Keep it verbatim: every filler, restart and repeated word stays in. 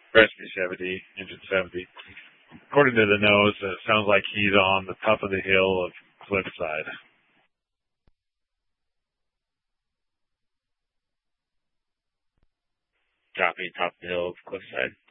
Recipe seventy, engine seventy. According to the nose, it sounds like he's on the top of the hill of Cliffside. Copy, top of the hill of Cliffside.